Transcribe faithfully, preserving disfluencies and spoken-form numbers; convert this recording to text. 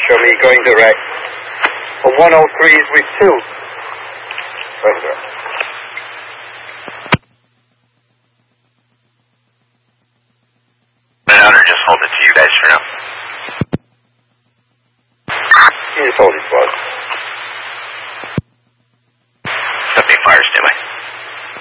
show me going direct. For one oh threes with two. Going direct.